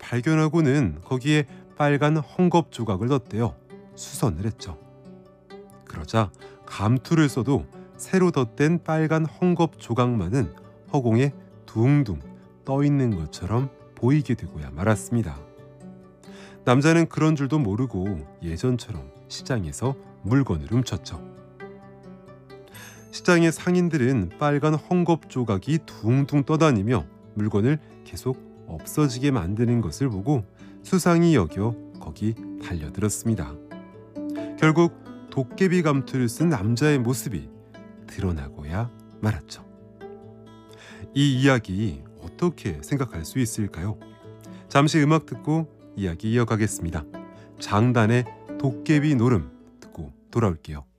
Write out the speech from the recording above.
발견하고는 거기에 빨간 헝겊 조각을 덧대어 수선을 했죠. 그러자 감투를 써도 새로 덧댄 빨간 헝겊 조각만은 허공에 둥둥 떠 있는 것처럼 보이게 되고야 말았습니다. 남자는 그런 줄도 모르고 예전처럼 시장에서 물건을 훔쳤죠. 시장의 상인들은 빨간 헝겊 조각이 둥둥 떠다니며 물건을 계속 없어지게 만드는 것을 보고 수상히 여겨 거기 달려들었습니다. 결국 도깨비 감투를 쓴 남자의 모습이 드러나고야 말았죠. 이 이야기 어떻게 생각할 수 있을까요? 잠시 음악 듣고 이야기 이어가겠습니다. 장단의 도깨비 노름 듣고 돌아올게요.